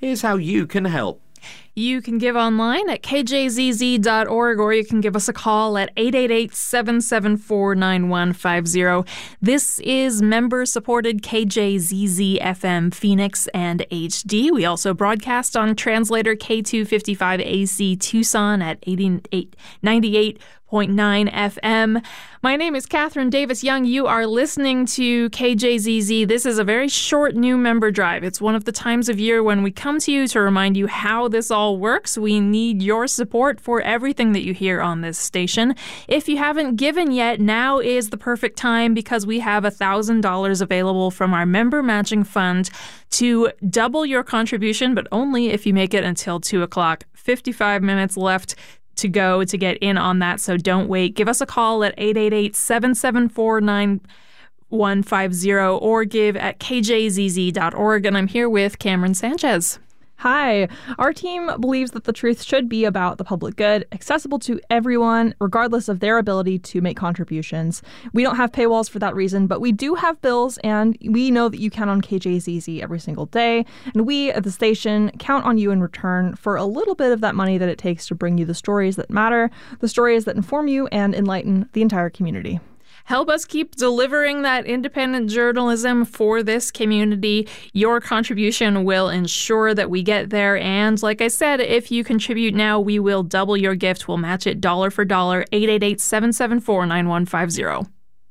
Here's how you can help. You can give online at kjzz.org, or you can give us a call at 888-774-9150. This is member-supported KJZZ-FM Phoenix and HD. We also broadcast on translator K255AC Tucson at 98.9 FM. My name is Catherine Davis-Young. You are listening to KJZZ. This is a very short new member drive. It's one of the times of year when we come to you to remind you how this all works. We need your support for everything that you hear on this station. If you haven't given yet, now is the perfect time because we have $1,000 available from our member matching fund to double your contribution, but only if you make it until 2 o'clock. 55 minutes left to go to get in on that, so don't wait. Give us a call at 888-774-9150 or give at kjzz.org. And I'm here with Cameron Sanchez. Hi. Our team believes that the truth should be about the public good, accessible to everyone, regardless of their ability to make contributions. We don't have paywalls for that reason, but we do have bills, and we know that you count on KJZZ every single day. And we at the station count on you in return for a little bit of that money that it takes to bring you the stories that matter, the stories that inform you and enlighten the entire community. Help us keep delivering that independent journalism for this community. Your contribution will ensure that we get there. And like I said, if you contribute now, we will double your gift. We'll match it dollar for dollar. 888-774-9150.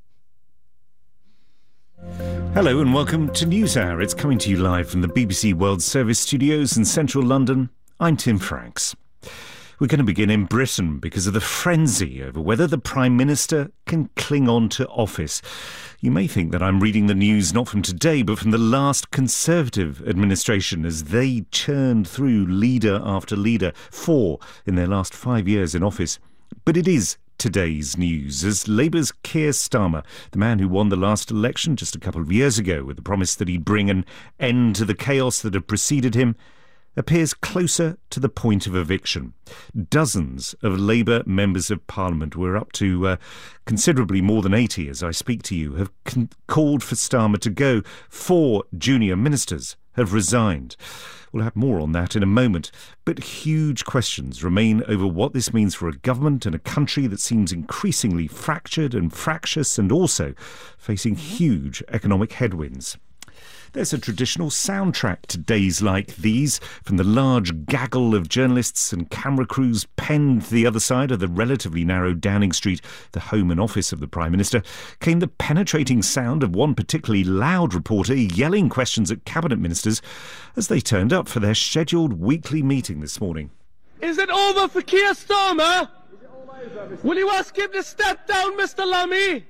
Hello and welcome to NewsHour. It's coming to you live from the BBC World Service studios in central London. I'm Tim Franks. We're going to begin in Britain because of the frenzy over whether the Prime Minister can cling on to office. You may think that I'm reading the news not from today, but from the last Conservative administration as they churned through leader after leader, 4 in their last 5 years in office. But it is today's news as Labour's Keir Starmer, the man who won the last election just a couple of years ago with the promise that he'd bring an end to the chaos that had preceded him, appears closer to the point of eviction. Dozens of Labour members of Parliament, we're up to considerably more than 80 as I speak to you, have called for Starmer to go. 4 junior ministers have resigned. We'll have more on that in a moment. But huge questions remain over what this means for a government and a country that seems increasingly fractured and fractious and also facing huge economic headwinds. There's a traditional soundtrack to days like these. From the large gaggle of journalists and camera crews penned to the other side of the relatively narrow Downing Street, the home and office of the Prime Minister, came the penetrating sound of one particularly loud reporter yelling questions at cabinet ministers as they turned up for their scheduled weekly meeting this morning. Is it over for Keir Starmer? Will you ask him to step down, Mr. Lammy?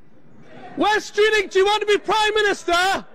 Wes Streeting, do you want to be Prime Minister?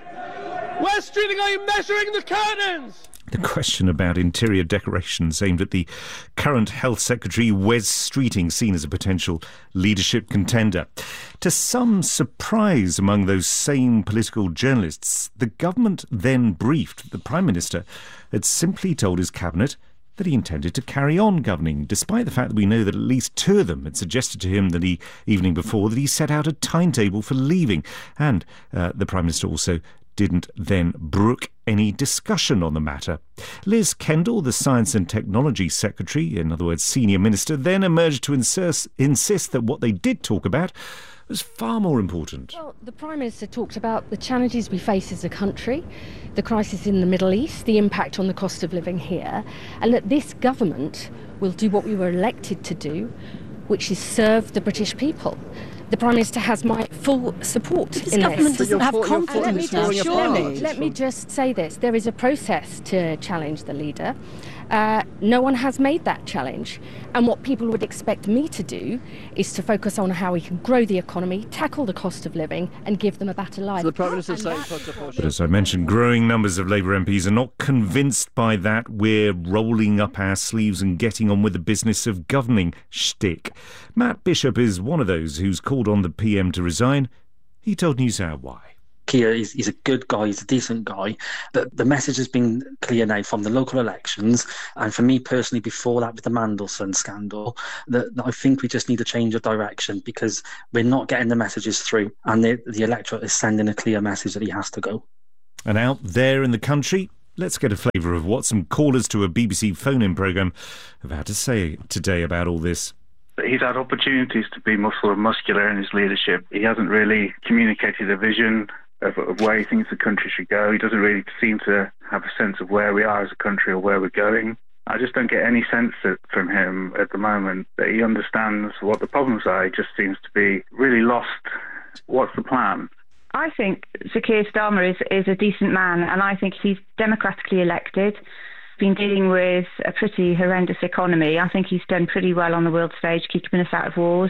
Wes Streeting, are you measuring the curtains? The question about interior decorations aimed at the current Health Secretary, Wes Streeting, seen as a potential leadership contender. To some surprise among those same political journalists, the government then briefed the Prime Minister had simply told his cabinet that he intended to carry on governing, despite the fact that we know that at least 2 of them had suggested to him the evening before that he set out a timetable for leaving. And the Prime Minister also didn't then brook any discussion on the matter. Liz Kendall, the Science and Technology Secretary, in other words, Senior Minister, then emerged to insist that what they did talk about was far more important. Well, the Prime Minister talked about the challenges we face as a country, the crisis in the Middle East, the impact on the cost of living here, and that this government will do what we were elected to do, which is serve the British people. The Prime Minister has my full support in this. This government doesn't have confidence. Let me just say this. There is a process to challenge the leader. No one has made that challenge. And what people would expect me to do is to focus on how we can grow the economy, tackle the cost of living and give them a better life. So the Prime Minister saying... But as I mentioned, growing numbers of Labour MPs are not convinced by that we're rolling up our sleeves and getting on with the business of governing shtick. Matt Bishop is one of those who's called on the PM to resign. He told NewsHour why. Keir is a good guy, he's a decent guy. The message has been clear now from the local elections, and for me personally, before that with the Mandelson scandal, that I think we just need a change of direction because we're not getting the messages through, and the electorate is sending a clear message that he has to go. And out there in the country, Let's get a flavour of what some callers to a BBC phone-in programme have had to say today about all this. He's had opportunities to be much more muscular in his leadership. He hasn't really communicated a vision of where he thinks the country should go. He doesn't really seem to have a sense of where we are as a country or where we're going. I just don't get any sense from him at the moment that he understands what the problems are. He just seems to be really lost. What's the plan? I think Sir Keir Starmer is a decent man, and I think he's democratically elected. Been dealing with a pretty horrendous economy. I think he's done pretty well on the world stage, keeping us out of wars.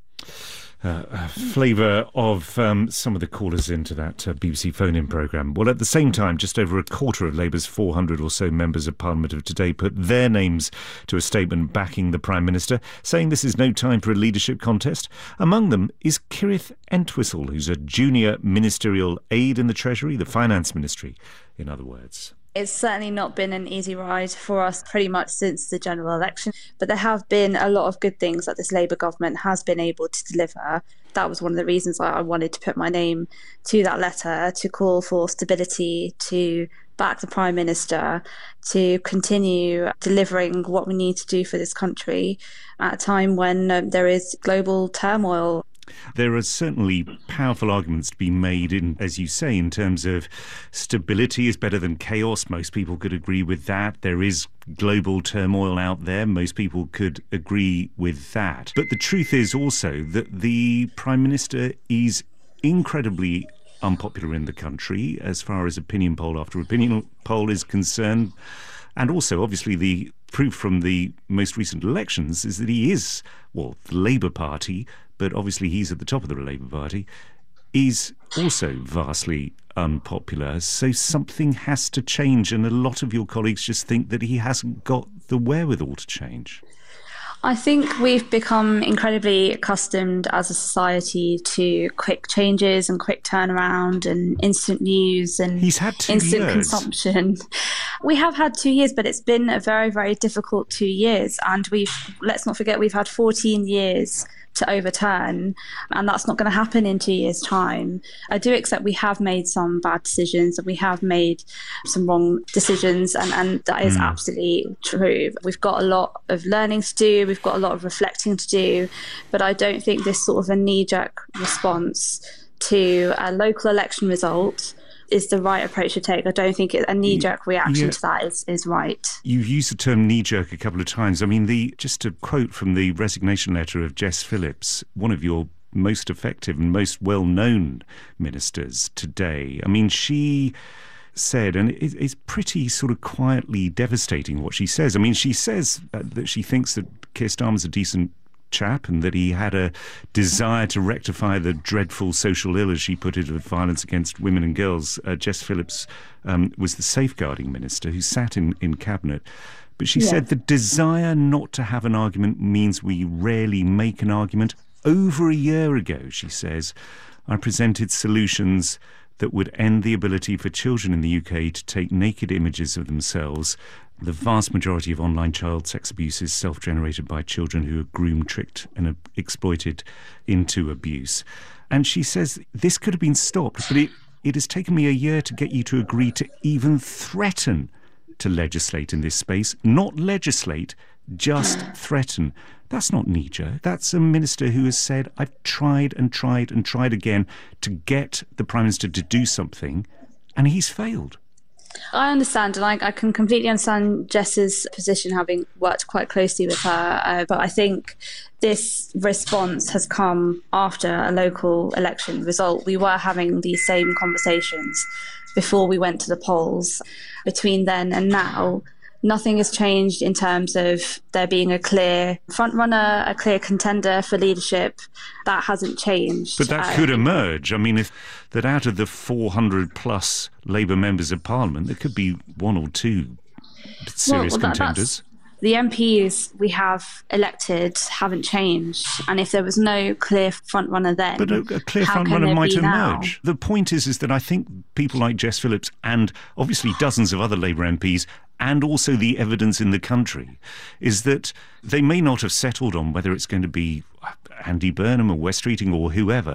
A flavour of some of the callers into that BBC phone-in programme. Well, at the same time, just over a quarter of Labour's 400 or so members of Parliament have today put their names to a statement backing the Prime Minister, saying this is no time for a leadership contest. Among them is Kirith Entwistle, who's a junior ministerial aide in the Treasury, the Finance Ministry, in other words. It's certainly not been an easy ride for us pretty much since the general election, but there have been a lot of good things that this Labour government has been able to deliver. That was one of the reasons I wanted to put my name to that letter, to call for stability, to back the Prime Minister, to continue delivering what we need to do for this country at a time when there is global turmoil. There are certainly powerful arguments to be made, as you say, in terms of stability is better than chaos. Most people could agree with that. There is global turmoil out there. Most people could agree with that. But the truth is also that the Prime Minister is incredibly unpopular in the country as far as opinion poll after opinion poll is concerned. And also, obviously, the proof from the most recent elections is that he is, the Labour Party, but obviously he's at the top of the Labour Party, is also vastly unpopular. So something has to change, and a lot of your colleagues just think that he hasn't got the wherewithal to change. I think we've become incredibly accustomed as a society to quick changes and quick turnaround and instant news and instant consumption. We have had 2 years, but it's been a very, very difficult 2 years. And let's not forget, we've had 14 years to overturn, and that's not going to happen in 2 years' time. I do accept we have made some bad decisions and we have made some wrong decisions, and that is absolutely true. We've got a lot of learning to do, we've got a lot of reflecting to do, but I don't think this sort of a knee-jerk response to a local election result is the right approach to take. I don't think a knee-jerk reaction to that is right. You've used the term knee-jerk a couple of times. I mean, just to quote from the resignation letter of Jess Phillips, one of your most effective and most well-known ministers today. I mean, she said, and it's pretty sort of quietly devastating what she says. I mean, she says that she thinks that Keir Starmer's a decent chap and that he had a desire to rectify the dreadful social ill, as she put it, of violence against women and girls. Jess Phillips was the safeguarding minister who sat in cabinet. But she said the desire not to have an argument means we rarely make an argument. Over a year ago, she says, I presented solutions that would end the ability for children in the UK to take naked images of themselves. The vast majority of online child sex abuse is self-generated by children who are groomed, tricked and exploited into abuse. And she says this could have been stopped, but it has taken me a year to get you to agree to even threaten to legislate in this space. Not legislate, just threaten. That's not knee-jerk. That's a minister who has said, I've tried and tried and tried again to get the Prime Minister to do something, and he's failed. I understand, and I can completely understand Jess's position, having worked quite closely with her, but I think this response has come after a local election result. We were having these same conversations before we went to the polls. Between then and now, nothing has changed in terms of there being a clear front-runner, a clear contender for leadership. That hasn't changed. But that could emerge. I mean, that out of the 400-plus Labour members of Parliament, there could be one or two serious contenders. The MPs we have elected haven't changed, and if there was no clear front-runner then, but a clear front-runner might emerge. The point is that I think people like Jess Phillips and obviously dozens of other Labour MPs, and also the evidence in the country, is that they may not have settled on whether it's going to be Andy Burnham or Wes Streeting or whoever,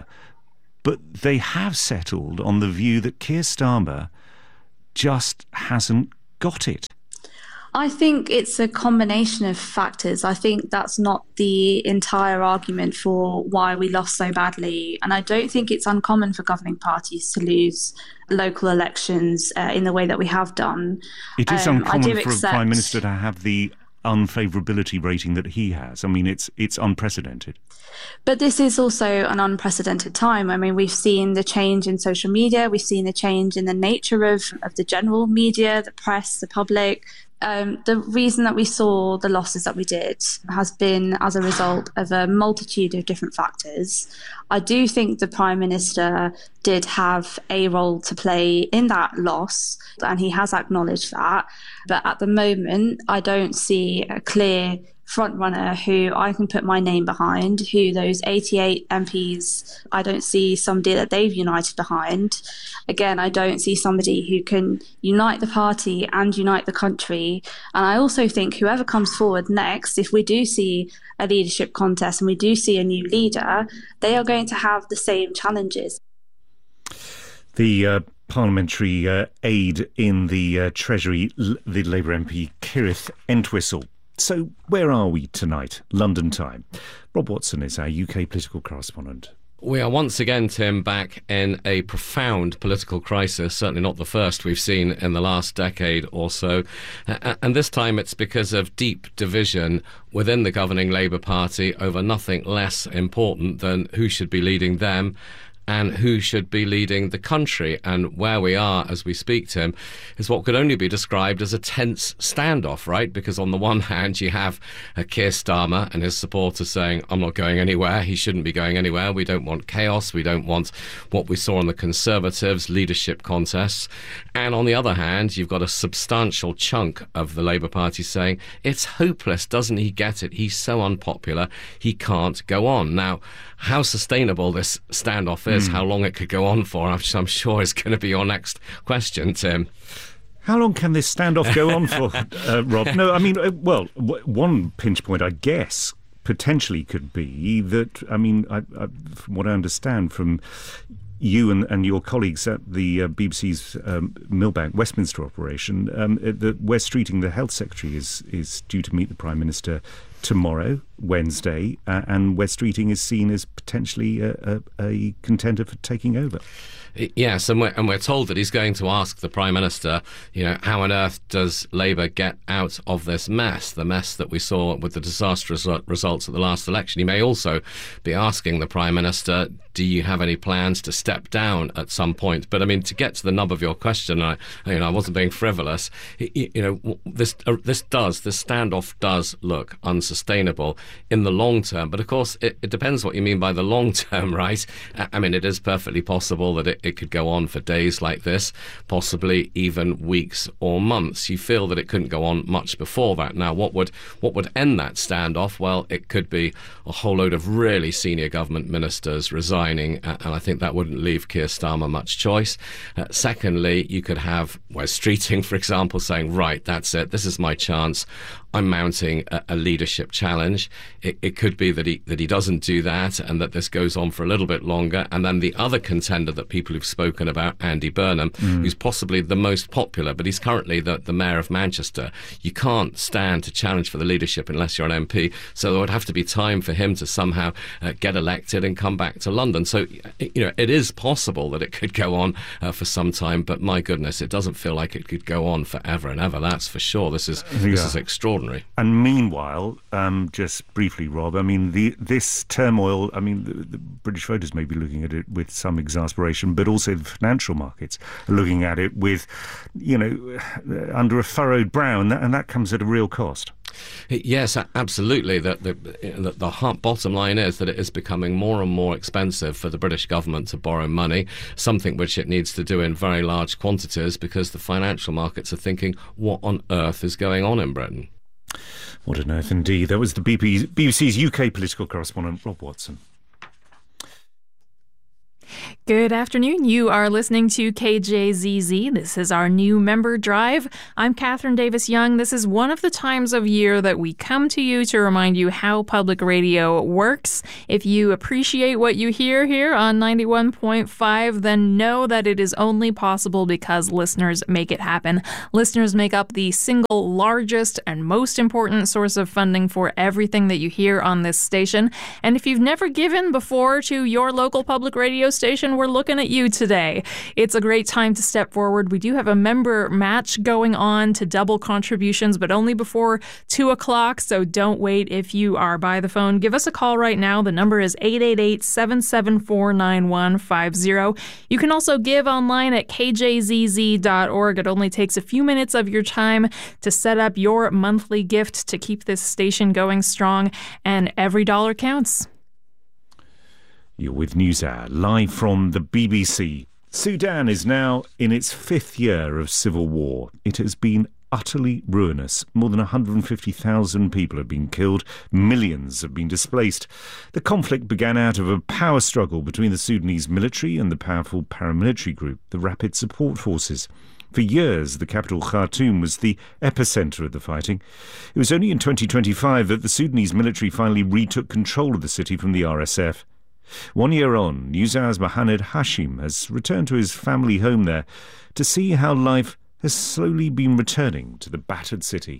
but they have settled on the view that Keir Starmer just hasn't got it? I think it's a combination of factors. I think that's not the entire argument for why we lost so badly. And I don't think it's uncommon for governing parties to lose local elections in the way that we have done. It is uncommon for a Prime Minister to have the unfavourability rating that he has. I mean, it's unprecedented. But this is also an unprecedented time. I mean, we've seen the change in social media. We've seen the change in the nature of the general media, the press, the public. The reason that we saw the losses that we did has been as a result of a multitude of different factors. I do think the Prime Minister did have a role to play in that loss, and he has acknowledged that. But at the moment, I don't see a clear frontrunner who I can put my name behind, who those 88 MPs, I don't see somebody that they've united behind. Again, I don't see somebody who can unite the party and unite the country. And I also think whoever comes forward next, if we do see a leadership contest and we do see a new leader, they are going to have the same challenges. The parliamentary aide in the Treasury, the Labour MP Kirith Entwistle. So where are we tonight, London time? Rob Watson is our UK political correspondent. We are once again, Tim, back in a profound political crisis, certainly not the first we've seen in the last decade or so. And this time it's because of deep division within the governing Labour Party over nothing less important than who should be leading them and who should be leading the country. And where we are as we speak, Tim, is what could only be described as a tense standoff, right? Because on the one hand, you have Keir Starmer and his supporters saying, I'm not going anywhere, he shouldn't be going anywhere, we don't want chaos, we don't want what we saw on the Conservatives' leadership contests. And on the other hand, you've got a substantial chunk of the Labour Party saying, it's hopeless, doesn't he get it? He's so unpopular, he can't go on. Now, how sustainable this standoff is, how long it could go on for, I'm sure is going to be your next question, Tim. How long can this standoff go on for, Rob? No, I mean, well, one pinch point, I guess, potentially could be that, I mean, from what I understand from you and your colleagues at the BBC's Millbank Westminster operation, that Wes Streeting, the Health Secretary, is due to meet the Prime Minister tomorrow, Wednesday, and Wes Streeting is seen as potentially a contender for taking over. Yes, and we're told that he's going to ask the Prime Minister, how on earth does Labour get out of this mess, the mess that we saw with the disastrous results of the last election. He may also be asking the Prime Minister, do you have any plans to step down at some point? But I mean, to get to the nub of your question, I wasn't being frivolous. This standoff does look unsustainable in the long term. But of course, it depends what you mean by the long term, right? I mean, it is perfectly possible that it could go on for days like this, possibly even weeks or months. You feel that it couldn't go on much before that. Now, what would end that standoff? Well, it could be a whole load of really senior government ministers resigning, and I think that wouldn't leave Keir Starmer much choice. Secondly, you could have Wes Streeting, for example, saying, right, that's it, this is my chance. I'm mounting a leadership challenge. It could be that he doesn't do that and that this goes on for a little bit longer. And then the other contender that people who've spoken about, Andy Burnham, who's possibly the most popular, but he's currently the mayor of Manchester. You can't stand to challenge for the leadership unless you're an MP. So there would have to be time for him to somehow get elected and come back to London. So, it is possible that it could go on for some time. But my goodness, it doesn't feel like it could go on forever and ever. That's for sure. This is extraordinary. And meanwhile, just briefly, Rob, I mean, this turmoil, I mean, the British voters may be looking at it with some exasperation, but also the financial markets are looking at it with, under a furrowed brow, and that comes at a real cost. Yes, absolutely. The bottom line is that it is becoming more and more expensive for the British government to borrow money, something which it needs to do in very large quantities because the financial markets are thinking, what on earth is going on in Britain? What on earth indeed. That was the BBC's UK political correspondent, Rob Watson. Good afternoon. You are listening to KJZZ. This is our new member drive. I'm Catherine Davis-Young. This is one of the times of year that we come to you to remind you how public radio works. If you appreciate what you hear here on 91.5, then know that it is only possible because listeners make it happen. Listeners make up the single largest and most important source of funding for everything that you hear on this station. And if you've never given before to your local public radio station, we're looking at you today. It's a great time to step forward. We do have a member match going on to double contributions, but only before 2 o'clock, so don't wait. If you are by the phone, give us a call right now. The number is 888-774-9150. You can also give online at kjzz.org. It only takes a few minutes of your time to set up your monthly gift to keep this station going strong, and every dollar counts. You're with NewsHour, live from the BBC. Sudan is now in its 5th year of civil war. It has been utterly ruinous. More than 150,000 people have been killed. Millions have been displaced. The conflict began out of a power struggle between the Sudanese military and the powerful paramilitary group, the Rapid Support Forces. For years, the capital Khartoum was the epicentre of the fighting. It was only in 2025 that the Sudanese military finally retook control of the city from the RSF. 1 year on, NewsHour's Mohamed Hashim has returned to his family home there to see how life has slowly been returning to the battered city.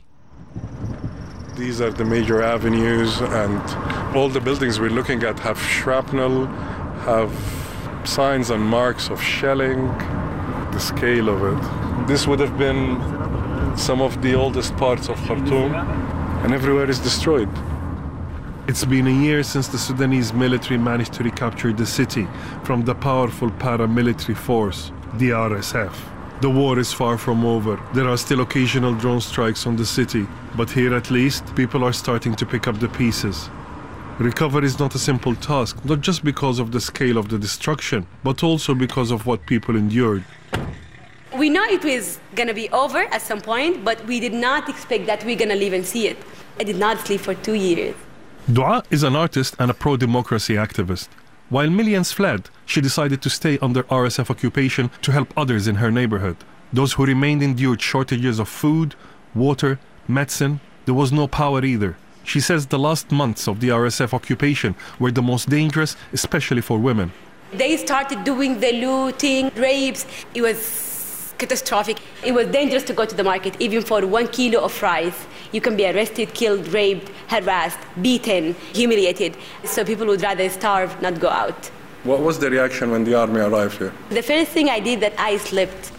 These are the major avenues, and all the buildings we're looking at have shrapnel, have signs and marks of shelling, the scale of it. This would have been some of the oldest parts of Khartoum, and everywhere is destroyed. It's been a year since the Sudanese military managed to recapture the city from the powerful paramilitary force, the RSF. The war is far from over. There are still occasional drone strikes on the city, but here at least, people are starting to pick up the pieces. Recovery is not a simple task, not just because of the scale of the destruction, but also because of what people endured. We know it was going to be over at some point, but we did not expect that we're going to live and see it. I did not sleep for 2 years. Dua is an artist and a pro-democracy activist. While millions fled, she decided to stay under RSF occupation to help others in her neighborhood. Those who remained endured shortages of food, water, medicine. There was no power either. She says the last months of the RSF occupation were the most dangerous, especially for women. They started doing the looting, rapes. It was catastrophic. It was dangerous to go to the market, even for 1 kilo of rice. You can be arrested, killed, raped, harassed, beaten, humiliated. So people would rather starve, not go out. What was the reaction when the army arrived here? The first thing I did, that I slept.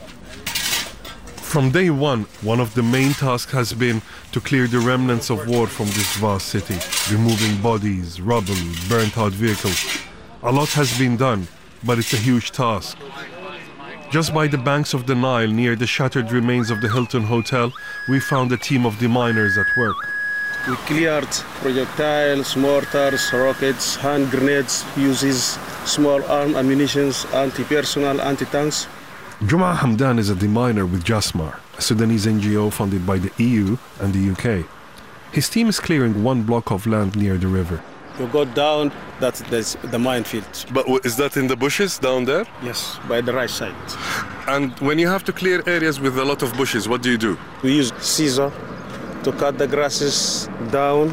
From day one of the main tasks has been to clear the remnants of war from this vast city, removing bodies, rubble, burnt-out vehicles. A lot has been done, but it's a huge task. Just by the banks of the Nile, near the shattered remains of the Hilton Hotel, we found a team of deminers at work. We cleared projectiles, mortars, rockets, hand grenades, fuses, small arm ammunition, anti-personnel, anti-tanks. Juma Hamdan is a deminer with Jasmar, a Sudanese NGO funded by the EU and the UK. His team is clearing 1 block of land near the river. You go down, that's the minefield. But is that in the bushes down there? Yes, by the right side. And when you have to clear areas with a lot of bushes, what do you do? We use scissor to cut the grasses down,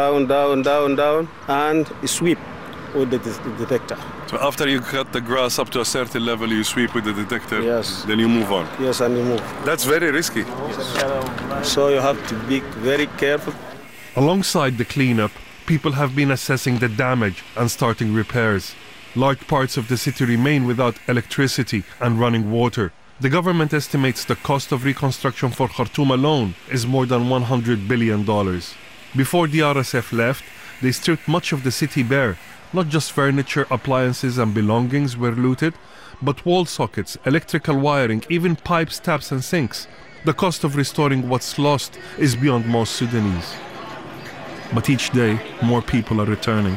and sweep with the detector. So after you cut the grass up to a certain level, you sweep with the detector, yes. Then you move on. Yes, and you move. That's very risky. So you have to be very careful. Alongside the cleanup, people have been assessing the damage and starting repairs. Large parts of the city remain without electricity and running water. The government estimates the cost of reconstruction for Khartoum alone is more than $100 billion. Before the RSF left, they stripped much of the city bare. Not just furniture, appliances and belongings were looted, but wall sockets, electrical wiring, even pipes, taps and sinks. The cost of restoring what's lost is beyond most Sudanese. But each day, more people are returning.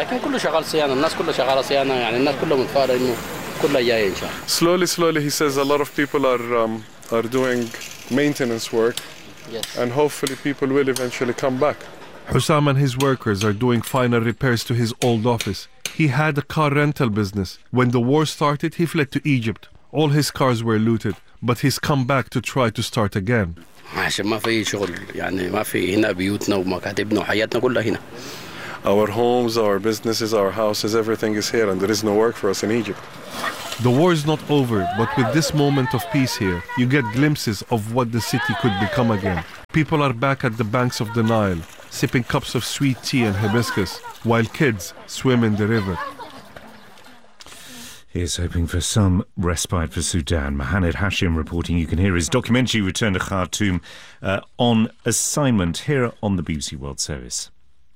Slowly, he says a lot of people are doing maintenance work. Yes. And hopefully people will eventually come back. Hussam and his workers are doing final repairs to his old office. He had a car rental business. When the war started, he fled to Egypt. All his cars were looted, but he's come back to try to start again. Our homes, our businesses, our houses, everything is here, and there is no work for us in Egypt. The war is not over, but with this moment of peace here, you get glimpses of what the city could become again. People are back at the banks of the Nile, sipping cups of sweet tea and hibiscus, while kids swim in the river. Here's hoping for some respite for Sudan. Mohamed Hashim reporting. You can hear his documentary Return to Khartoum on assignment here on the BBC World Service.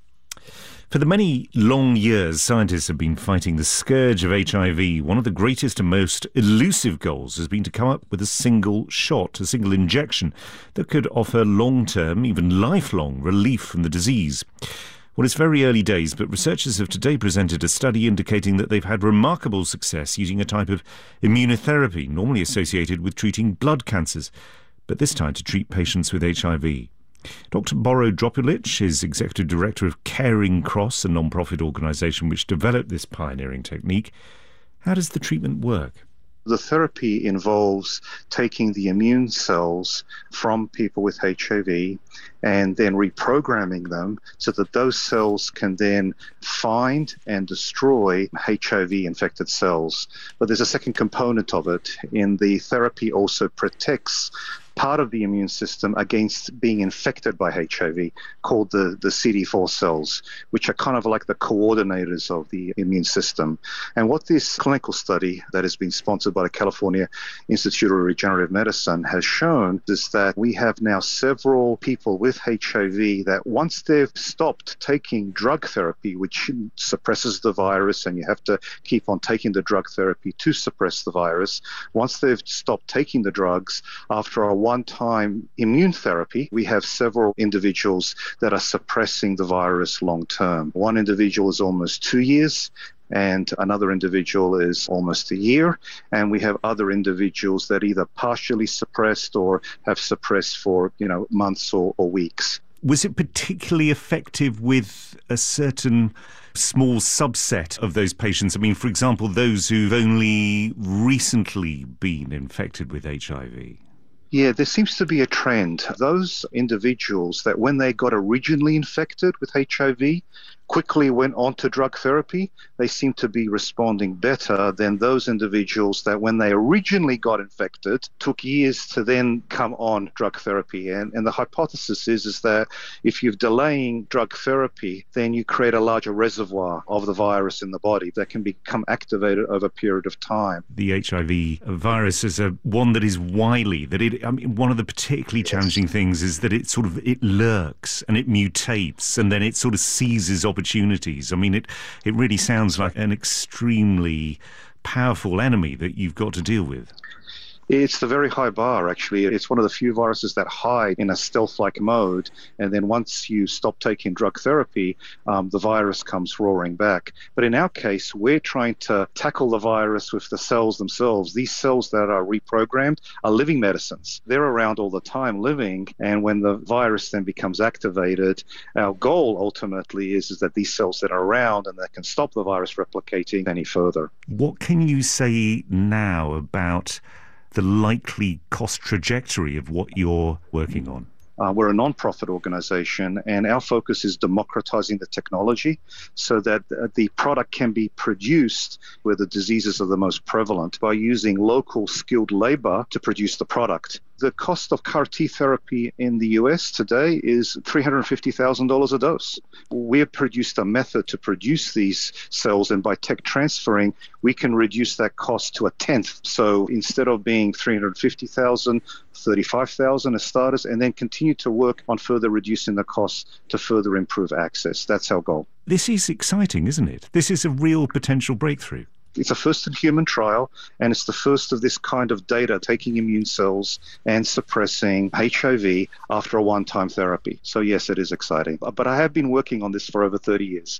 For the many long years scientists have been fighting the scourge of HIV, one of the greatest and most elusive goals has been to come up with a single shot, a single injection that could offer long-term, even lifelong relief from the disease. Well, it's very early days, but researchers have today presented a study indicating that they've had remarkable success using a type of immunotherapy normally associated with treating blood cancers, but this time to treat patients with HIV. Dr. Boro Dropulic is Executive Director of Caring Cross, a non-profit organisation which developed this pioneering technique. How does the treatment work? The therapy involves taking the immune cells from people with HIV and then reprogramming them so that those cells can then find and destroy HIV-infected cells. But there's a second component of it. In the therapy also protects part of the immune system against being infected by HIV, called the CD4 cells, which are kind of like the coordinators of the immune system. And what this clinical study that has been sponsored by the California Institute of Regenerative Medicine has shown is that we have now several people with HIV that once they've stopped taking drug therapy, which suppresses the virus, and you have to keep on taking the drug therapy to suppress the virus, once they've stopped taking the drugs, after a one-time immune therapy, we have several individuals that are suppressing the virus long-term. One individual is almost 2 years, and another individual is almost a year, and we have other individuals that either partially suppressed or have suppressed for months or weeks. Was it particularly effective with a certain small subset of those patients? I mean, for example, those who've only recently been infected with HIV? Yeah, there seems to be a trend. Those individuals that when they got originally infected with HIV quickly went on to drug therapy, they seem to be responding better than those individuals that when they originally got infected took years to then come on drug therapy. And the hypothesis is that if you're delaying drug therapy, then you create a larger reservoir of the virus in the body that can become activated over a period of time. The HIV virus is one that is wily. One of the particularly challenging things is that it lurks and it mutates and then it sort of seizes opportunities. I mean, it really sounds like an extremely powerful enemy that you've got to deal with. It's the very high bar, actually. It's one of the few viruses that hide in a stealth-like mode, and then once you stop taking drug therapy, the virus comes roaring back. But in our case, we're trying to tackle the virus with the cells themselves. These cells that are reprogrammed are living medicines. They're around all the time living, and when the virus then becomes activated, our goal ultimately is that these cells that are around and that can stop the virus replicating any further. What can you say now about the likely cost trajectory of what you're working on? We're a non-profit organization, and our focus is democratizing the technology so that the product can be produced where the diseases are the most prevalent by using local skilled labor to produce the product. The cost of CAR T therapy in the US today is $350,000 a dose. We have produced a method to produce these cells, and by tech transferring, we can reduce that cost to a tenth. So instead of being $350,000, $35,000 as starters, and then continue to work on further reducing the cost to further improve access. That's our goal. This is exciting, isn't it? This is a real potential breakthrough. It's a first-in-human trial, and it's the first of this kind of data, taking immune cells and suppressing HIV after a one-time therapy. So yes, it is exciting. But I have been working on this for over 30 years.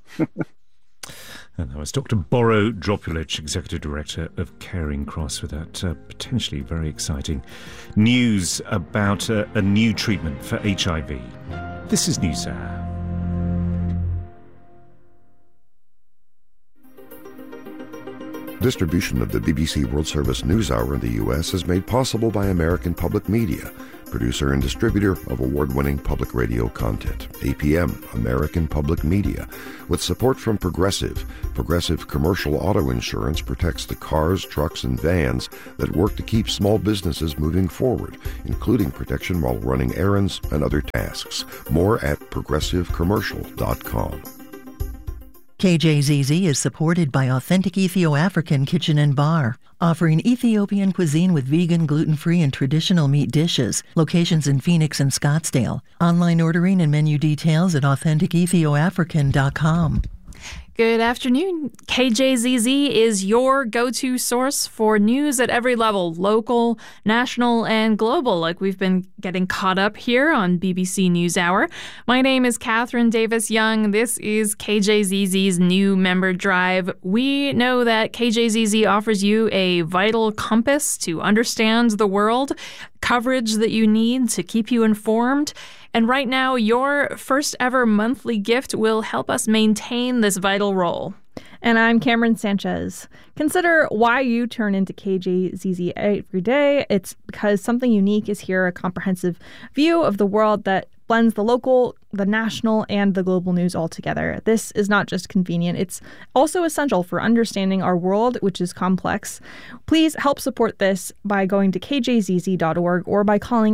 And that was Dr. Boro Dropulic, Executive Director of Caring Cross, with that potentially very exciting news about a new treatment for HIV. This is NewsHour. Distribution of the BBC World Service NewsHour in the U.S. is made possible by American Public Media, producer and distributor of award-winning public radio content. APM, American Public Media, with support from Progressive. Progressive Commercial Auto Insurance protects the cars, trucks, and vans that work to keep small businesses moving forward, including protection while running errands and other tasks. More at progressivecommercial.com. KJZZ is supported by Authentic Ethio-African Kitchen and Bar, offering Ethiopian cuisine with vegan, gluten-free, and traditional meat dishes. Locations in Phoenix and Scottsdale. Online ordering and menu details at AuthenticEthioAfrican.com. Good afternoon. KJZZ is your go-to source for news at every level, local, national, and global, like we've been getting caught up here on BBC NewsHour. My name is Catherine Davis-Young. This is KJZZ's new member drive. We know that KJZZ offers you a vital compass to understand the world, coverage that you need to keep you informed. And right now, your first ever monthly gift will help us maintain this vital role. And I'm Cameron Sanchez. Consider why you turn into KJZZ every day. It's because something unique is here, a comprehensive view of the world that blends the local, the national, and the global news all together. This is not just convenient, it's also essential for understanding our world, which is complex. Please help support this by going to kjzz.org or by calling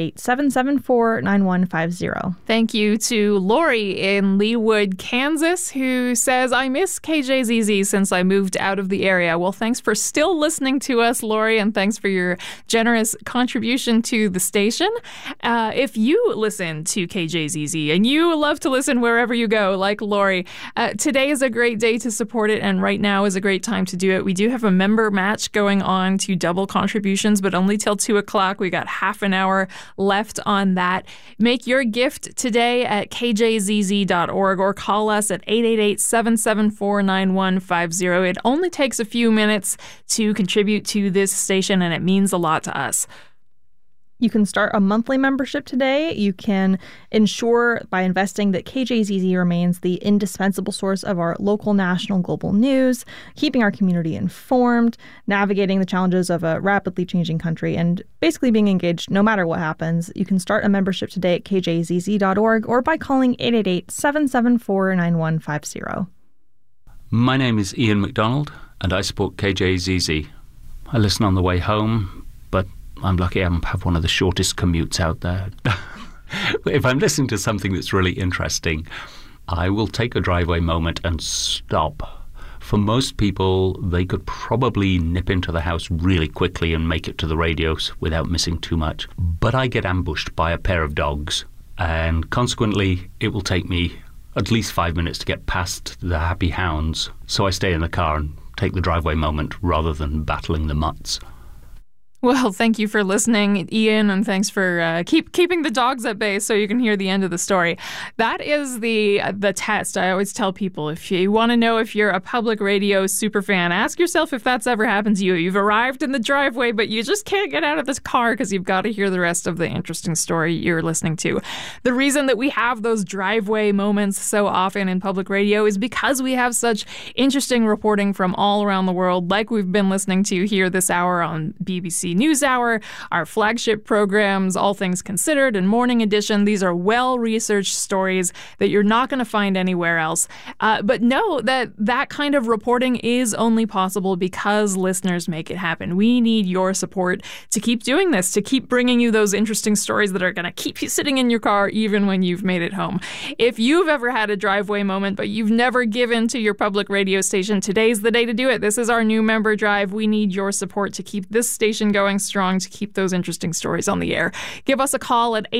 888-774-9150. Thank you to Lori in Leawood, Kansas, who says, I miss KJZZ since I moved out of the area. Well, thanks for still listening to us, Lori, and thanks for your generous contribution to the station. If you listen to KJZZ and you love to listen wherever you go, like Lori, today is a great day to support it, and right now is a great time to do it. We do have a member match going on to double contributions, but only till 2 o'clock. We got half an hour left on that. Make your gift today at kjzz.org or call us at 888-774-9150. It only takes a few minutes to contribute to this station, and it means a lot to us. You can start a monthly membership today. You can ensure by investing that KJZZ remains the indispensable source of our local, national, global news, keeping our community informed, navigating the challenges of a rapidly changing country, and basically being engaged no matter what happens. You can start a membership today at kjzz.org or by calling 888-774-9150. My name is Ian McDonald, and I support KJZZ. I listen on the way home, but I'm lucky I have one of the shortest commutes out there. If I'm listening to something that's really interesting, I will take a driveway moment and stop. For most people, they could probably nip into the house really quickly and make it to the radios without missing too much. But I get ambushed by a pair of dogs, and consequently, it will take me at least 5 minutes to get past the happy hounds. So I stay in the car and take the driveway moment rather than battling the mutts. Well, thank you for listening, Ian, and thanks for keeping the dogs at bay so you can hear the end of the story. That is the test. I always tell people, if you want to know if you're a public radio superfan, ask yourself if that's ever happened to you. You've arrived in the driveway, but you just can't get out of this car because you've got to hear the rest of the interesting story you're listening to. The reason that we have those driveway moments so often in public radio is because we have such interesting reporting from all around the world, like we've been listening to here this hour on BBC NewsHour, our flagship programs, All Things Considered and Morning Edition. These are well-researched stories that you're not going to find anywhere else. But know that kind of reporting is only possible because listeners make it happen. We need your support to keep doing this, to keep bringing you those interesting stories that are going to keep you sitting in your car even when you've made it home. If you've ever had a driveway moment, but you've never given to your public radio station, today's the day to do it. This is our new member drive. We need your support to keep this station going strong, to keep those interesting stories on the air. Give us a call at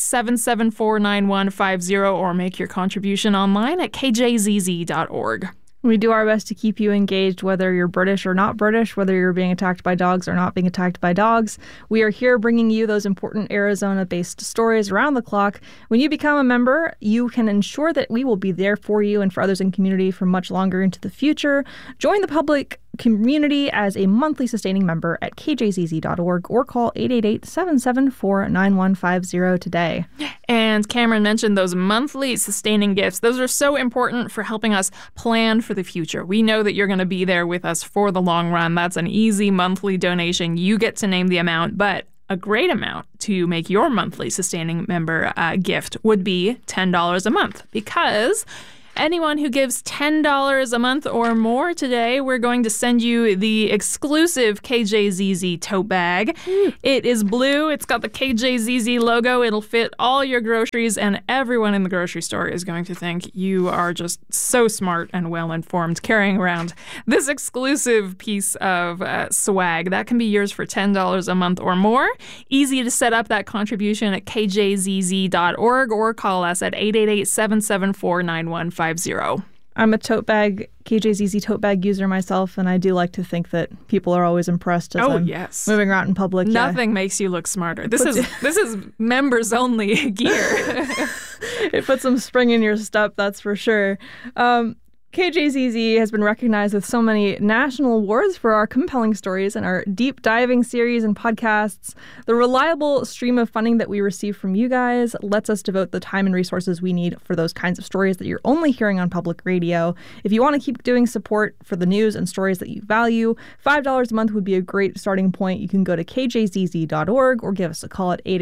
888-774-9150 or make your contribution online at kjzz.org. We do our best to keep you engaged, whether you're British or not British, whether you're being attacked by dogs or not being attacked by dogs. We are here bringing you those important Arizona-based stories around the clock. When you become a member, you can ensure that we will be there for you and for others in the community for much longer into the future. Join the public community as a monthly sustaining member at kjzz.org or call 888-774-9150 today. And Cameron mentioned those monthly sustaining gifts. Those are so important for helping us plan for the future. We know that you're going to be there with us for the long run. That's an easy monthly donation. You get to name the amount, but a great amount to make your monthly sustaining member gift would be $10 a month, because anyone who gives $10 a month or more today, we're going to send you the exclusive KJZZ tote bag. It is blue. It's got the KJZZ logo. It'll fit all your groceries, and everyone in the grocery store is going to think you are just so smart and well-informed carrying around this exclusive piece of swag. That can be yours for $10 a month or more. Easy to set up that contribution at kjzz.org or call us at 888-774-9150. I'm a KJZZ tote bag user myself, and I do like to think that people are always impressed as I'm moving around in public. Nothing makes you look smarter. This is members only gear. It puts some spring in your step, that's for sure. KJZZ has been recognized with so many national awards for our compelling stories and our deep diving series and podcasts. The reliable stream of funding that we receive from you guys lets us devote the time and resources we need for those kinds of stories that you're only hearing on public radio. If you want to keep doing support for the news and stories that you value, $5 a month would be a great starting point. You can go to kjzz.org or give us a call at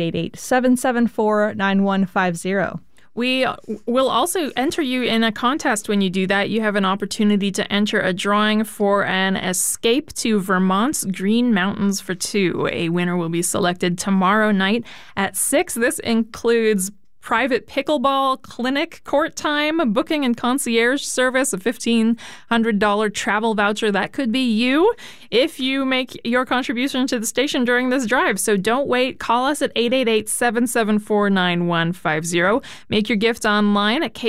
888-774-9150. We will also enter you in a contest when you do that. You have an opportunity to enter a drawing for an escape to Vermont's Green Mountains for two. A winner will be selected tomorrow night at 6. This includes private pickleball clinic court time, booking and concierge service, a $1,500 travel voucher. That could be you if you make your contribution to the station during this drive. So don't wait. Call us at 888-774-9150. Make your gift online at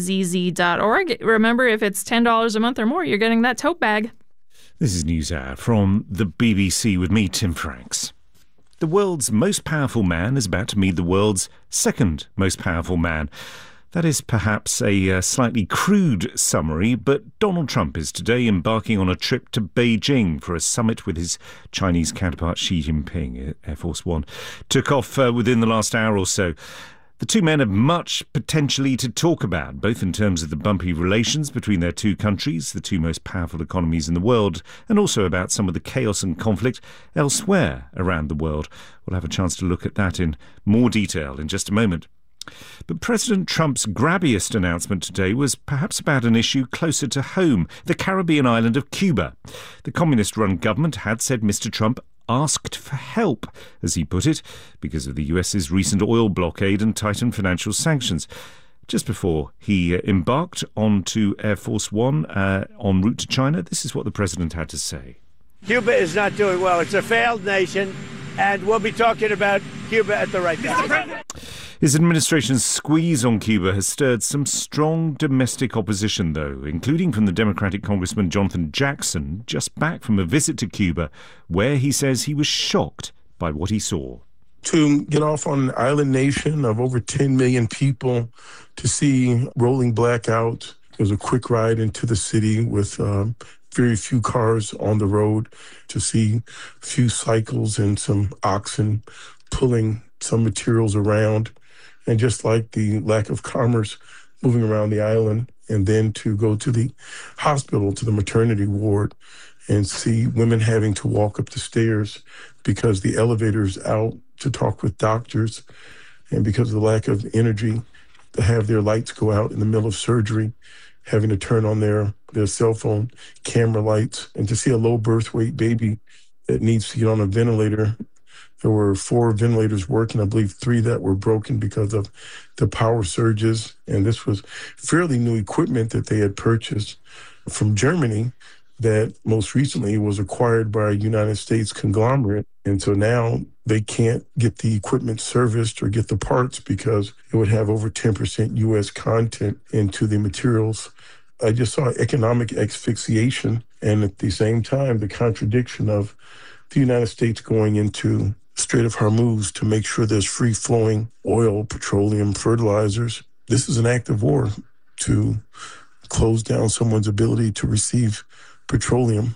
kjzz.org. Remember, if it's $10 a month or more, you're getting that tote bag. This is NewsHour from the BBC with me, Tim Franks. The world's most powerful man is about to meet the world's second most powerful man. That is perhaps a slightly crude summary, but Donald Trump is today embarking on a trip to Beijing for a summit with his Chinese counterpart Xi Jinping. Air Force One took off within the last hour or so. The two men have much potentially to talk about, both in terms of the bumpy relations between their two countries, the two most powerful economies in the world, and also about some of the chaos and conflict elsewhere around the world. We'll have a chance to look at that in more detail in just a moment. But President Trump's grabbiest announcement today was perhaps about an issue closer to home, the Caribbean island of Cuba. The communist-run government had said Mr. Trump asked for help, as he put it, because of the US's recent oil blockade and tightened financial sanctions. Just before he embarked onto Air Force One en route to China, this is what the president had to say. Cuba is not doing well. It's a failed nation, and we'll be talking about Cuba at the right time. His administration's squeeze on Cuba has stirred some strong domestic opposition, though, including from the Democratic Congressman Jonathan Jackson, just back from a visit to Cuba, where he says he was shocked by what he saw. To get off on an island nation of over 10 million people, to see rolling blackout. It was a quick ride into the city with very few cars on the road, to see a few cycles and some oxen pulling some materials around. And just like the lack of commerce moving around the island, and then to go to the hospital, to the maternity ward, and see women having to walk up the stairs because the elevator's out to talk with doctors, and because of the lack of energy, to have their lights go out in the middle of surgery, having to turn on their cell phone camera lights, and to see a low birth weight baby that needs to get on a ventilator. There were 4 ventilators working, I believe 3 that were broken because of the power surges. And this was fairly new equipment that they had purchased from Germany that most recently was acquired by a United States conglomerate. And so now they can't get the equipment serviced or get the parts because it would have over 10% U.S. content into the materials. I just saw economic asphyxiation, and at the same time, the contradiction of the United States going into Strait of Hormuz to make sure there's free-flowing oil, petroleum, fertilizers. This is an act of war to close down someone's ability to receive petroleum.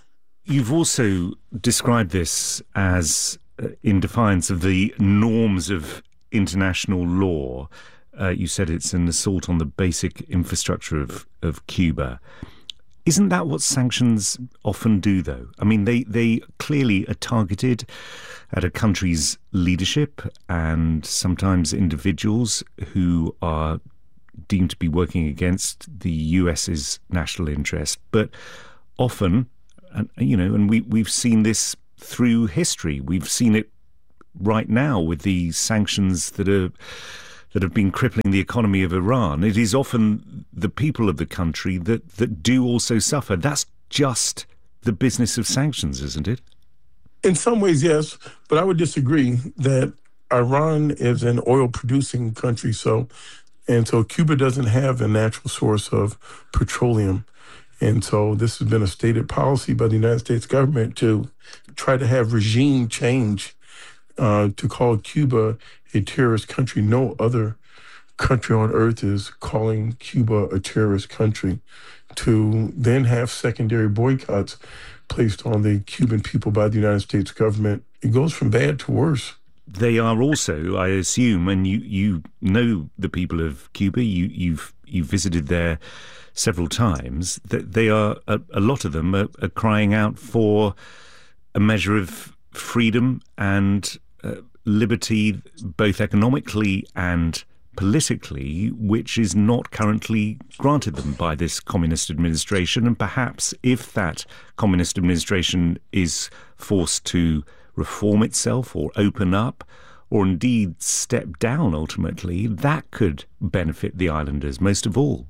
You've also described this as in defiance of the norms of international law. You said it's an assault on the basic infrastructure of Cuba. Isn't that what sanctions often do, though? I mean, they clearly are targeted at a country's leadership and sometimes individuals who are deemed to be working against the US's national interest. But often, and we've seen this through history. We've seen it right now with the sanctions that have been crippling the economy of Iran. It is often the people of the country that do also suffer. That's just the business of sanctions, isn't it? In some ways, yes, but I would disagree that Iran is an oil-producing country, and so Cuba doesn't have a natural source of petroleum. And so this has been a stated policy by the United States government to try to have regime change, to call Cuba a terrorist country. No other country on earth is calling Cuba a terrorist country. To then have secondary boycotts placed on the Cuban people by the United States government, it goes from bad to worse. They are also, I assume, and you know the people of Cuba, you've visited there several times, that they are, a lot of them are crying out for a measure of freedom and liberty, both economically and politically, which is not currently granted them by this communist administration. And perhaps if that communist administration is forced to reform itself or open up, or indeed step down ultimately, that could benefit the islanders most of all.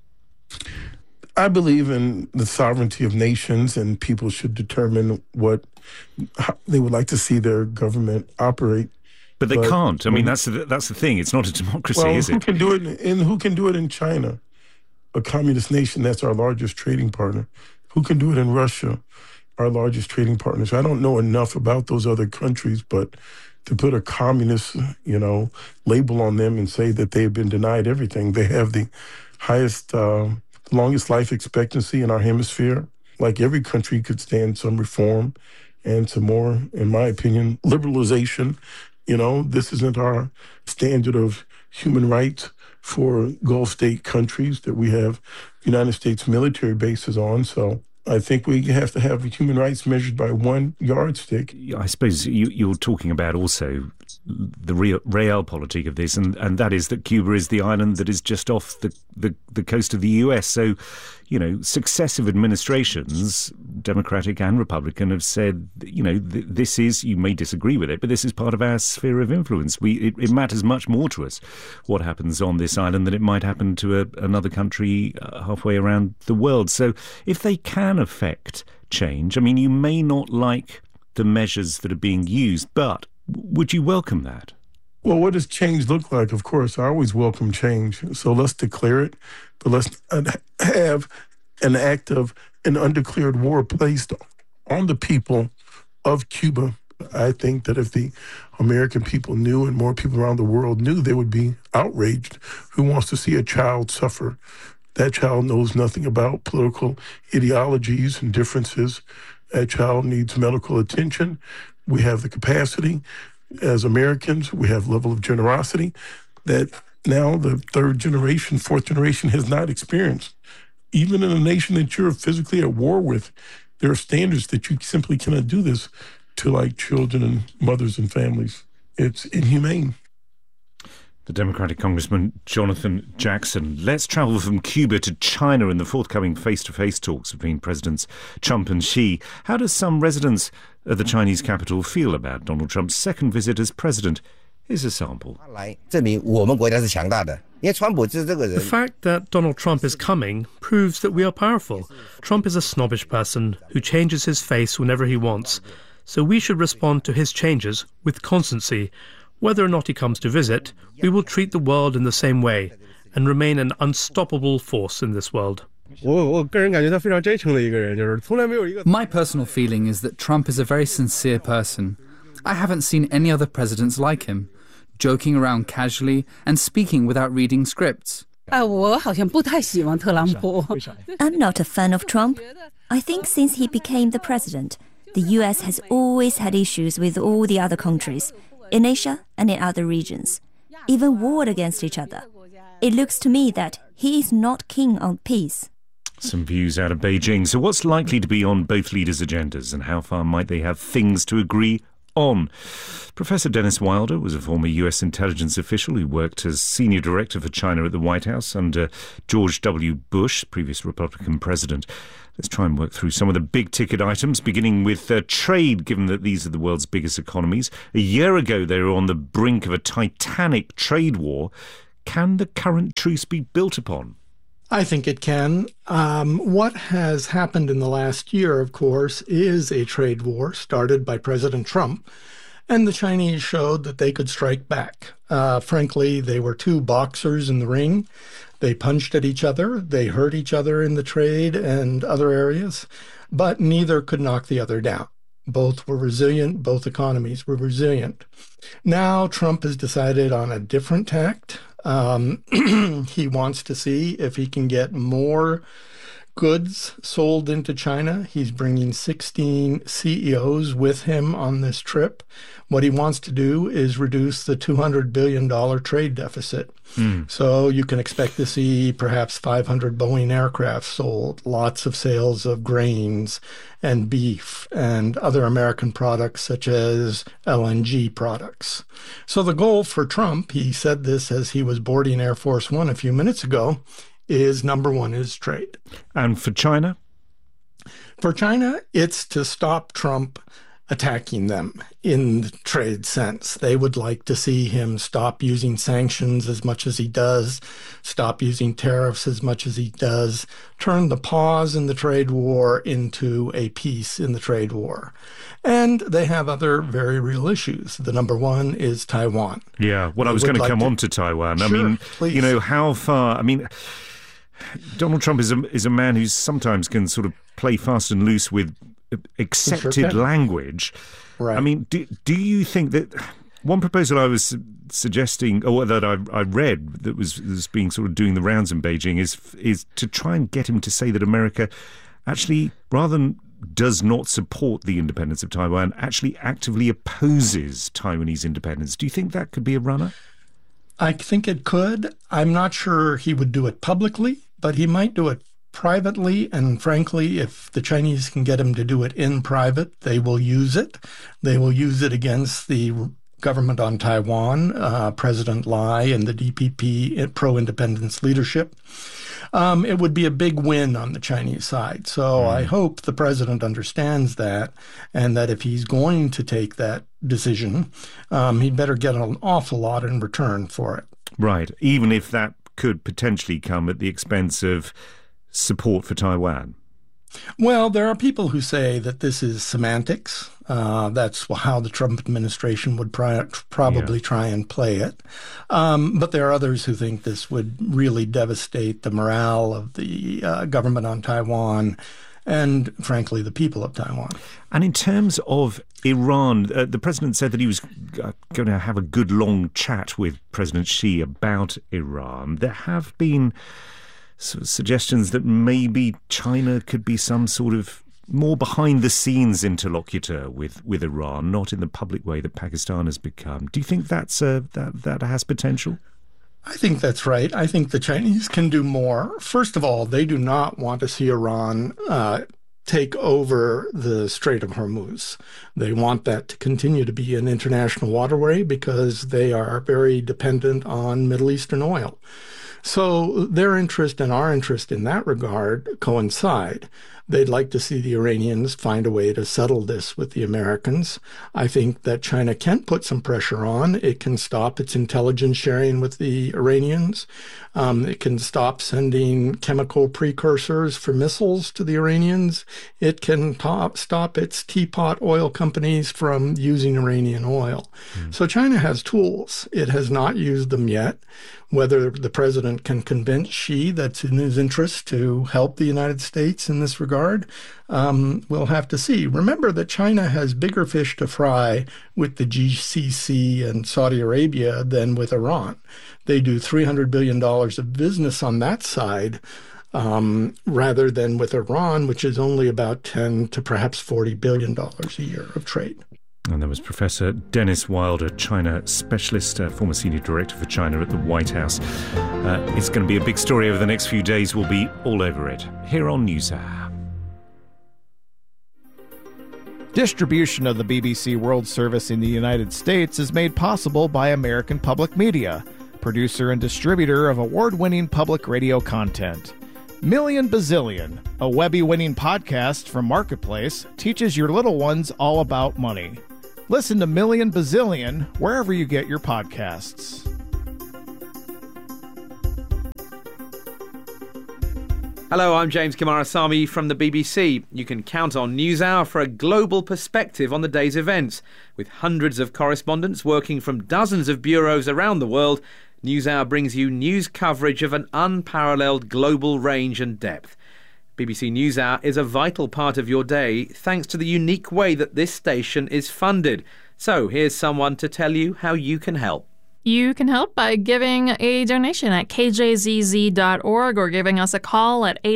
I believe in the sovereignty of nations, and people should determine how they would like to see their government operate. But they can't. I mean, that's the thing. It's not a democracy, is it? Who can do it in China, a communist nation that's our largest trading partner? Who can do it in Russia, our largest trading partner? So I don't know enough about those other countries, but to put a communist, label on them and say that they've been denied everything. They have the highest, longest life expectancy in our hemisphere. Like every country could stand some reform and some more, in my opinion, liberalization. This isn't our standard of human rights for Gulf state countries that we have United States military bases on. So I think we have to have human rights measured by one yardstick. I suppose you're talking about also the realpolitik of this, and that is that Cuba is the island that is just off the coast of the US. So, successive administrations, Democratic and Republican, have said, this is, you may disagree with it, but this is part of our sphere of influence. It matters much more to us what happens on this island than it might happen to another country halfway around the world. So if they can affect change, I mean, you may not like the measures that are being used, but would you welcome that? Well, what does change look like? Of course, I always welcome change. So let's declare it, but let's have an act of an undeclared war placed on the people of Cuba. I think that if the American people knew and more people around the world knew, they would be outraged. Who wants to see a child suffer? That child knows nothing about political ideologies and differences. That child needs medical attention. We have the capacity as Americans, we have a level of generosity that now the third generation, fourth generation has not experienced. Even in a nation that you're physically at war with, there are standards that you simply cannot do this to, like children and mothers and families. It's inhumane. The Democratic Congressman Jonathan Jackson. Let's travel from Cuba to China in the forthcoming face-to-face talks between Presidents Trump and Xi. How do some residents of the Chinese capital feel about Donald Trump's second visit as president? Here's a sample. The fact that Donald Trump is coming proves that we are powerful. Trump is a snobbish person who changes his face whenever he wants, so we should respond to his changes with constancy. Whether or not he comes to visit, we will treat the world in the same way and remain an unstoppable force in this world. My personal feeling is that Trump is a very sincere person. I haven't seen any other presidents like him, joking around casually and speaking without reading scripts. I'm not a fan of Trump. I think since he became the president, the US has always had issues with all the other countries, in Asia and in other regions, even warred against each other. It looks to me that he is not keen on peace. Some views out of Beijing. So what's likely to be on both leaders' agendas, and how far might they have things to agree on? Professor Dennis Wilder was a former US intelligence official who worked as senior director for China at the White House under George W. Bush, previous Republican president. Let's try and work through some of the big-ticket items, beginning with trade, given that these are the world's biggest economies. A year ago, they were on the brink of a titanic trade war. Can the current truce be built upon? I think it can. What has happened in the last year, of course, is a trade war started by President Trump, and the Chinese showed that they could strike back. Frankly, they were two boxers in the ring. They punched at each other. They hurt each other in the trade and other areas, but neither could knock the other down. Both were resilient. Both economies were resilient. Now Trump has decided on a different tact. He wants to see if he can get more goods sold into China. He's bringing 16 CEOs with him on this trip. What he wants to do is reduce the $200 billion trade deficit. So you can expect to see perhaps 500 Boeing aircraft sold, lots of sales of grains and beef and other American products such as LNG products. So the goal for Trump, he said this as he was boarding Air Force One a few minutes ago, is number one is trade. And for China? For China, it's to stop Trump attacking them in the trade sense. They would like to see him stop using sanctions as much as he does, stop using tariffs as much as he does, turn the pause in the trade war into a peace in the trade war. And they have other very real issues. The number one is Taiwan. Yeah, well, I was going to come on to Taiwan. Sure, I mean, please. You know, how far... I mean, Donald Trump is a man who sometimes can sort of play fast and loose with accepted language. Right. I mean, do you think that one proposal I was suggesting, or that I read that was being sort of doing the rounds in Beijing, is to try and get him to say that America actually, rather than does not support the independence of Taiwan, actually actively opposes Taiwanese independence. Do you think that could be a runner? I think it could. I'm not sure he would do it publicly, but he might do it privately, and frankly, if the Chinese can get him to do it in private, they will use it. They will use it against the government on Taiwan, President Lai and the DPP pro-independence leadership. It would be a big win on the Chinese side. So I hope the president understands that, and that if he's going to take that decision, he'd better get an awful lot in return for it. Right, even if that could potentially come at the expense of support for Taiwan. Well, there are people who say that this is semantics. That's how the Trump administration would probably try and play it. But there are others who think this would really devastate the morale of the government on Taiwan and, frankly, the people of Taiwan. And in terms of Iran, the president said that he was going to have a good long chat with President Xi about Iran. There have been sort of suggestions that maybe China could be some sort of more behind-the-scenes interlocutor with Iran, not in the public way that Pakistan has become. Do you think that has potential? I think that's right. I think the Chinese can do more. First of all, they do not want to see Iran take over the Strait of Hormuz. They want that to continue to be an international waterway because they are very dependent on Middle Eastern oil. So their interest and our interest in that regard coincide. They'd like to see the Iranians find a way to settle this with the Americans. I think that China can put some pressure on. It can stop its intelligence sharing with the Iranians. It can stop sending chemical precursors for missiles to the Iranians. It can stop its teapot oil companies from using Iranian oil. So China has tools. It has not used them yet. Whether the president can convince Xi that's in his interest to help the United States in this regard, we'll have to see. Remember that China has bigger fish to fry with the GCC and Saudi Arabia than with Iran. They do $300 billion of business on that side rather than with Iran, which is only about 10 to perhaps $40 billion a year of trade. And there was Professor Dennis Wilder, China specialist, former senior director for China at the White House. It's going to be a big story over the next few days. We'll be all over it here on NewsHour. Distribution of the BBC World Service in the United States is made possible by American Public Media, producer and distributor of award-winning public radio content. Million Bazillion, a Webby-winning podcast from Marketplace, teaches your little ones all about money. Listen to Million Bazillion wherever you get your podcasts. Hello, I'm James Kimarasamy from the BBC. You can count on NewsHour for a global perspective on the day's events. With hundreds of correspondents working from dozens of bureaus around the world, NewsHour brings you news coverage of an unparalleled global range and depth. BBC NewsHour is a vital part of your day thanks to the unique way that this station is funded. So here's someone to tell you how you can help. You can help by giving a donation at kjzz.org or giving us a call at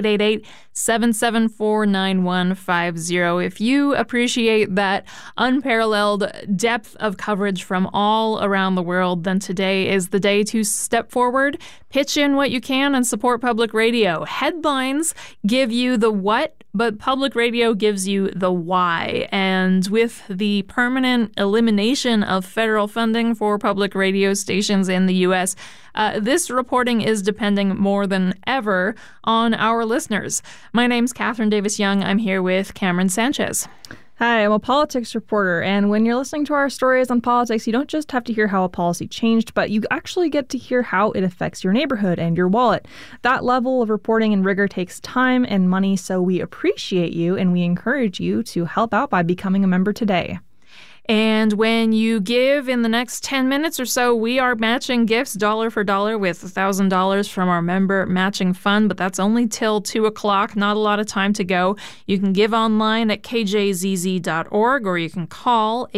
888-774-9150. If you appreciate that unparalleled depth of coverage from all around the world, then today is the day to step forward, pitch in what you can, and support public radio. Headlines give you the what, but public radio gives you the why. And with the permanent elimination of federal funding for public radio stations in the U.S., this reporting is depending more than ever on our listeners. My name's Catherine Davis-Young. I'm here with Cameron Sanchez. Hi, I'm a politics reporter, and when you're listening to our stories on politics, you don't just have to hear how a policy changed, but you actually get to hear how it affects your neighborhood and your wallet. That level of reporting and rigor takes time and money, so we appreciate you, and we encourage you to help out by becoming a member today. And when you give in the next 10 minutes or so, we are matching gifts dollar for dollar with $1,000 from our member matching fund, but that's only till 2 o'clock. Not a lot of time to go. You can give online at kjzz.org or you can call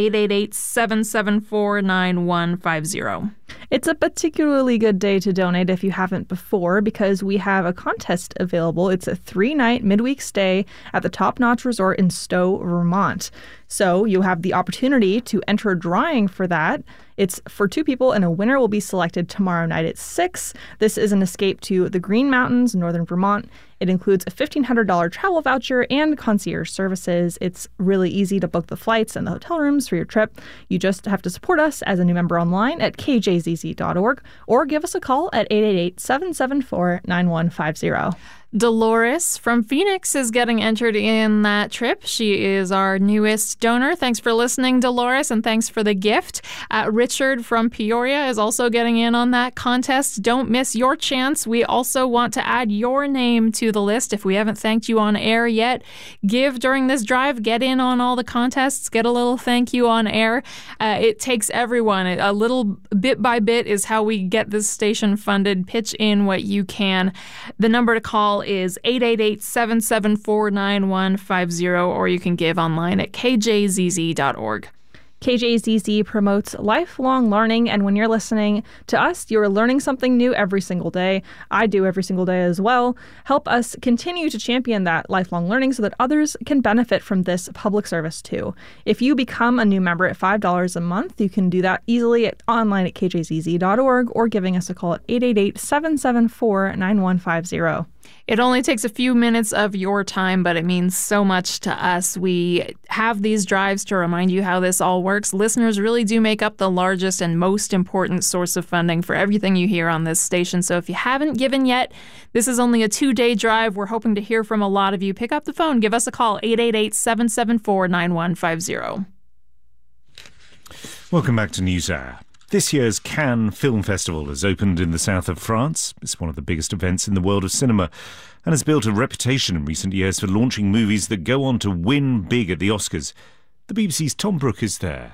888-774-9150. It's a particularly good day to donate if you haven't before because we have a contest available. It's a 3-night midweek stay at the Top Notch Resort in Stowe, Vermont. So you have the opportunity to enter a drawing for that. It's for 2 people, and a winner will be selected tomorrow night at 6. This is an escape to the Green Mountains, northern Vermont. It includes a $1,500 travel voucher and concierge services. It's really easy to book the flights and the hotel rooms for your trip. You just have to support us as a new member online at kjzz.org or give us a call at 888-774-9150. Dolores from Phoenix is getting entered in that trip. She is our newest donor. Thanks for listening, Dolores, and thanks for the gift. Richard from Peoria is also getting in on that contest. Don't miss your chance. We also want to add your name to the list. If we haven't thanked you on air yet, give during this drive. Get in on all the contests. Get a little thank you on air. It takes everyone. A little bit by bit is how we get this station funded. Pitch in what you can. The number to call is 888-774-9150, or you can give online at kjzz.org. KJZZ promotes lifelong learning, and when you're listening to us, you're learning something new every single day. I do every single day as well. Help us continue to champion that lifelong learning so that others can benefit from this public service too. If you become a new member at $5 a month, you can do that easily online at kjzz.org or giving us a call at 888-774-9150. It only takes a few minutes of your time, but it means so much to us. We have these drives to remind you how this all works. Listeners really do make up the largest and most important source of funding for everything you hear on this station. So if you haven't given yet, this is only a 2-day drive. We're hoping to hear from a lot of you. Pick up the phone. Give us a call, 888-774-9150. Welcome back to NewsHour. This year's Cannes Film Festival has opened in the south of France. It's one of the biggest events in the world of cinema and has built a reputation in recent years for launching movies that go on to win big at the Oscars. The BBC's Tom Brooke is there.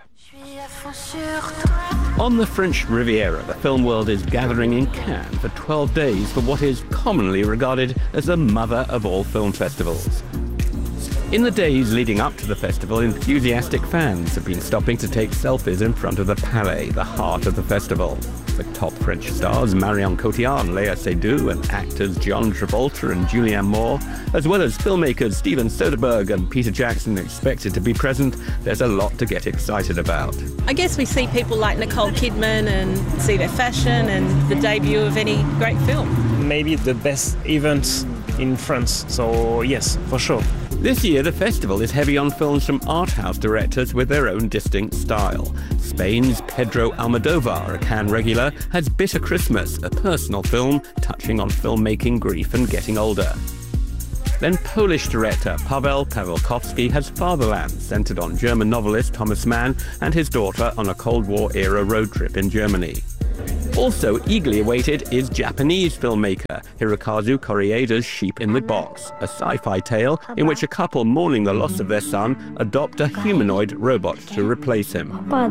On the French Riviera, the film world is gathering in Cannes for 12 days for what is commonly regarded as the mother of all film festivals. In the days leading up to the festival, enthusiastic fans have been stopping to take selfies in front of the Palais, the heart of the festival. with top French stars Marion Cotillard and Léa Seydoux and actors John Travolta and Julianne Moore, as well as filmmakers Steven Soderbergh and Peter Jackson expected to be present. There's a lot to get excited about. I guess we see people like Nicole Kidman and see their fashion and the debut of any great film. Maybe the best event in France, so yes, for sure. This year, the festival is heavy on films from art house directors with their own distinct style. Spain's Pedro Almodovar, a Cannes regular, has Bitter Christmas, a personal film touching on filmmaking, grief and getting older. Then Polish director Paweł Pawlikowski has Fatherland, centred on German novelist Thomas Mann and his daughter on a Cold War-era road trip in Germany. Also eagerly awaited is Japanese filmmaker Hirokazu Koreeda's Sheep in the Box, a sci-fi tale in which a couple mourning the loss of their son adopt a humanoid robot to replace him.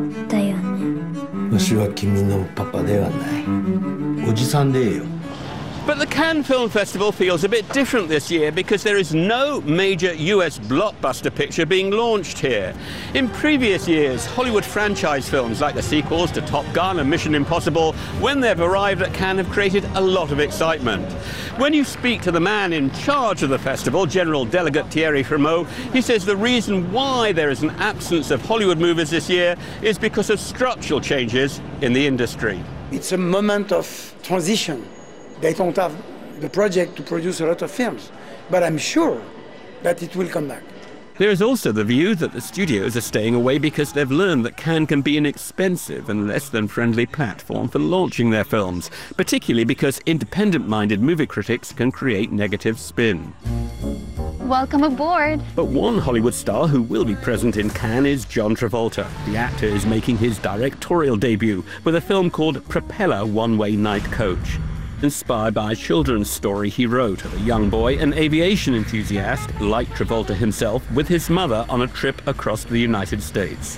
But the Cannes Film Festival feels a bit different this year because there is no major US blockbuster picture being launched here. In previous years, Hollywood franchise films like the sequels to Top Gun and Mission Impossible, when they've arrived at Cannes, have created a lot of excitement. When you speak to the man in charge of the festival, General Delegate Thierry Frémaux, he says the reason why there is an absence of Hollywood movies this year is because of structural changes in the industry. It's a moment of transition. They don't have the project to produce a lot of films, but I'm sure that it will come back. There is also the view that the studios are staying away because they've learned that Cannes can be an expensive and less than friendly platform for launching their films, particularly because independent-minded movie critics can create negative spin. Welcome aboard. But one Hollywood star who will be present in Cannes is John Travolta. The actor is making his directorial debut with a film called Propeller One-Way Night Coach. Inspired by a children's story he wrote of a young boy, an aviation enthusiast, like Travolta himself, with his mother on a trip across the United States.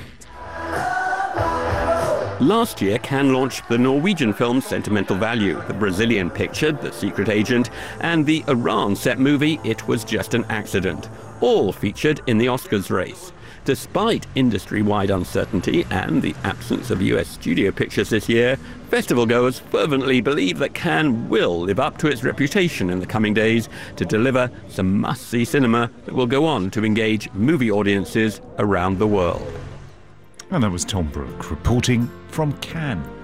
Last year, Cannes launched the Norwegian film Sentimental Value, the Brazilian picture The Secret Agent, and the Iran-set movie It Was Just an Accident, all featured in the Oscars race. Despite industry-wide uncertainty and the absence of US studio pictures this year, festival-goers fervently believe that Cannes will live up to its reputation in the coming days to deliver some must-see cinema that will go on to engage movie audiences around the world. And that was Tom Brooke reporting from Cannes.